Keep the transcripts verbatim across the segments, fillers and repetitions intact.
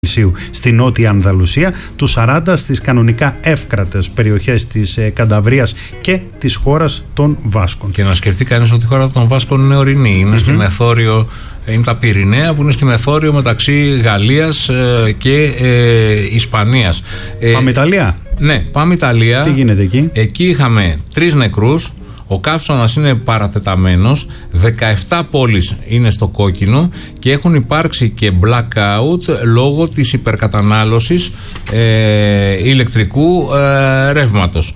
στη Νότια Ανδαλουσία, του σαράντα στις κανονικά εύκρατες περιοχές της ε, Κανταβρίας και της χώρας των Βάσκων. Και να σκεφτεί κανείς ότι η χώρα των Βάσκων είναι ορεινή, είναι mm-hmm. στη μεθόριο, είναι τα Πυρηναία που είναι στη μεθόριο μεταξύ Γαλλίας ε, και ε, Ισπανίας. Πάμε ε, Ιταλία. Ναι, πάμε Ιταλία. Τι γίνεται εκεί? Εκεί είχαμε τρεις νεκρούς. Ο καύσωνας είναι παρατεταμένος, δεκαεπτά πόλεις είναι στο κόκκινο και έχουν υπάρξει και blackout λόγω της υπερκατανάλωσης ε, ηλεκτρικού ε, ρεύματος.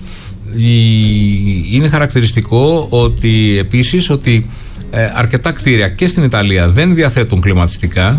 Είναι χαρακτηριστικό ότι επίσης ότι ε, αρκετά κτίρια και στην Ιταλία δεν διαθέτουν κλιματιστικά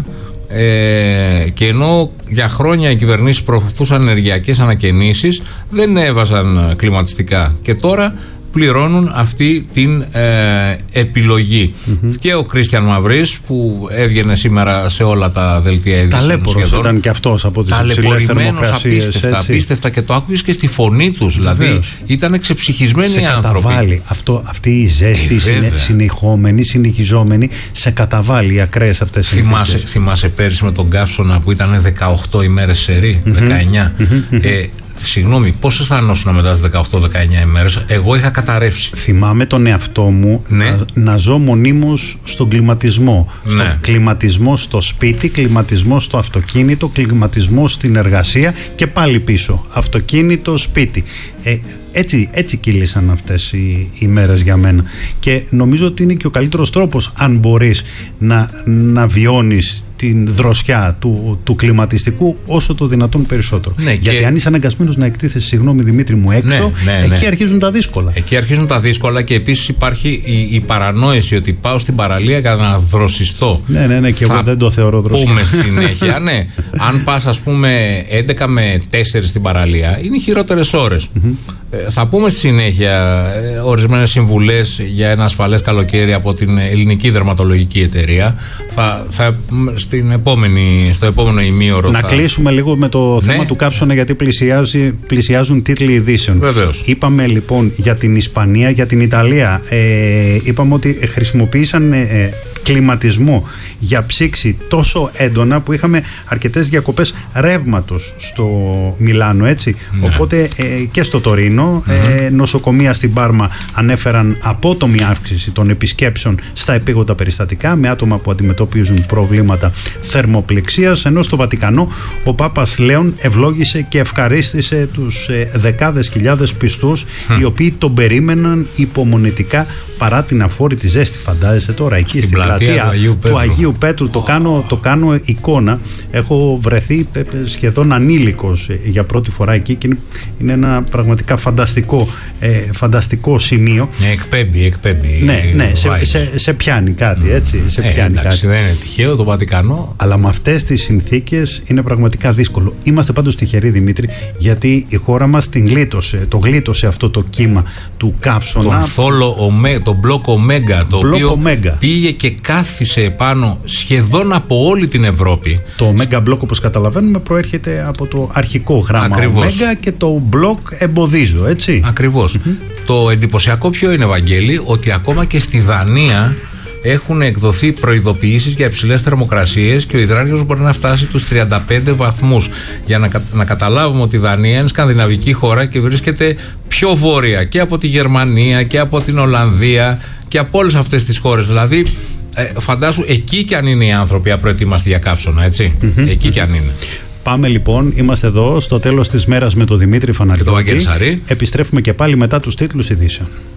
ε, και ενώ για χρόνια οι κυβερνήσεις προωθούσαν ενεργειακές ανακαινήσεις, δεν έβαζαν κλιματιστικά και τώρα πληρώνουν αυτή την ε, επιλογή. Mm-hmm. Και ο Κρίστιαν Μαυρής που έβγαινε σήμερα σε όλα τα δελτία ειδήσεων. Ταλέπορος ήταν και αυτός από τις υψηλές θερμοκρασίες. Απίστευτα, απίστευτα και το άκουγες και στη φωνή τους. Δηλαδή ήταν ξεψυχισμένοι σε άνθρωποι. Καταβάλει. Αυτό, αυτή η ζέστη ε, συνε, συνεχόμενη, συνεχιζόμενη, σε καταβάλει οι ακραίες αυτές οι θυμάσαι, θυμάσαι πέρυσι με τον καύσωνα που ήταν δεκαοκτώ ημέρες σερί, mm-hmm. δεκαεννιά. Mm-hmm. Ε, Συγγνώμη, πώς αισθανόσουν μετά τις δεκαοκτώ δεκαεννιά ημέρες? Εγώ είχα καταρρεύσει. Θυμάμαι τον εαυτό μου ναι. να, να ζω μονίμως στον κλιματισμό. Ναι. Στον κλιματισμό στο σπίτι, κλιματισμό στο αυτοκίνητο, κλιματισμό στην εργασία και πάλι πίσω. Αυτοκίνητο, σπίτι. Ε, έτσι, έτσι κύλησαν αυτές οι, οι μέρες για μένα. Και νομίζω ότι είναι και ο καλύτερος τρόπος, αν μπορείς να, να βιώνεις την δροσιά του, του κλιματιστικού όσο το δυνατόν περισσότερο. Ναι, γιατί και... αν είσαι αναγκασμένος να εκτίθεσαι, συγγνώμη Δημήτρη μου, έξω, ναι, ναι, ναι. εκεί αρχίζουν τα δύσκολα. Εκεί αρχίζουν τα δύσκολα και επίσης υπάρχει η, η παρανόηση ότι πάω στην παραλία για να δροσιστώ. Ναι, ναι, ναι, και εγώ δεν το θεωρώ δροσιά. Πούμε στη συνέχεια, ναι. Αν πας, ας πούμε, έντεκα με τέσσερα στην παραλία, είναι οι χειρότερες ώρες. Mm-hmm. Ε, θα πούμε στη συνέχεια ε, ορισμένες συμβουλές για ένα ασφαλές καλοκαίρι από την Ελληνική Δερματολογική Εταιρεία. Θα, θα, στην επόμενη, στο επόμενο ημίωρο. Να θα... κλείσουμε λίγο με το ναι. θέμα του καύσωνα, γιατί πλησιάζει, πλησιάζουν τίτλοι ειδήσεων. Βεβαίως. Είπαμε λοιπόν για την Ισπανία, για την Ιταλία. Ε, είπαμε ότι χρησιμοποίησαν ε, κλιματισμό για ψήξη τόσο έντονα που είχαμε αρκετές διακοπές ρεύματος στο Μιλάνο, έτσι. Ναι. Οπότε ε, και στο Τωρίνο. Mm-hmm. Ε, νοσοκομεία στην Πάρμα ανέφεραν απότομη αύξηση των επισκέψεων στα επίγοντα περιστατικά με άτομα που αντιμετωπίζουν προβλήματα θερμοπληξίας, ενώ στο Βατικανό ο Πάπας Λέων ευλόγησε και ευχαρίστησε τους ε, δεκάδες χιλιάδες πιστούς mm. οι οποίοι τον περίμεναν υπομονετικά παρά την αφόρητη ζέστη. Φαντάζεστε τώρα εκεί στην, στην πλατεία, πλατεία του Αγίου Πέτρου, του Αγίου Πέτρου. Oh. Το, κάνω, το κάνω εικόνα. Έχω βρεθεί σχεδόν ανήλικος για πρώτη φορά εκεί και είναι, είναι ένα πραγματικά φανταστικό, ε, φανταστικό σημείο. Ε, εκπέμπει, εκπέμπει. Ναι, ναι, σε, σε, σε πιάνει κάτι, έτσι. Σε ε, πιάνει εντάξει, κάτι. Δεν είναι τυχαίο το Βατικανό. Αλλά με αυτές τις συνθήκες είναι πραγματικά δύσκολο. Είμαστε πάντως τυχεροί, Δημήτρη, γιατί η χώρα μας την γλίτωσε, το γλίτωσε αυτό το κύμα του καύσωνα. Τον θόλο, ομέ, τον μπλοκ Ωμέγα, το μπλοκ οποίο Ωμέγα. πήγε και κάθισε επάνω σχεδόν από όλη την Ευρώπη. Το Ωμέγα μπλοκ, όπως καταλαβαίνουμε, προέρχεται από το αρχικό γράμμα Ωμέγα και το μπλοκ εμποδίζω, έτσι. Ακριβώς. Mm-hmm. Το εντυπωσιακό ποιο είναι, Βαγγέλη? Ότι ακόμα και στη Δανία έχουν εκδοθεί προειδοποιήσεις για υψηλές θερμοκρασίες και ο υδράργυρος μπορεί να φτάσει τους τριάντα πέντε βαθμούς. Για να, να καταλάβουμε ότι η Δανία είναι σκανδιναβική χώρα και βρίσκεται πιο βόρεια και από τη Γερμανία και από την Ολλανδία και από όλες αυτές τις χώρες. Δηλαδή, ε, φαντάσου, εκεί κι αν είναι οι άνθρωποι απροετοίμαστοι για καύσωνα, έτσι. Mm-hmm. Εκεί κι αν είναι. Πάμε λοιπόν, είμαστε εδώ στο τέλος της μέρας με τον Δημήτρη Φαναριώτη. Επιστρέφουμε και πάλι μετά τους τίτλους ειδήσεων.